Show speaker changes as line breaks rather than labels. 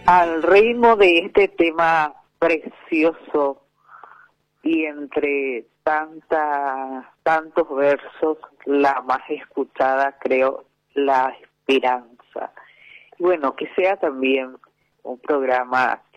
Al ritmo de este tema precioso y entre tantos versos, la más escuchada, creo, La Esperanza. Y bueno, que sea también un programa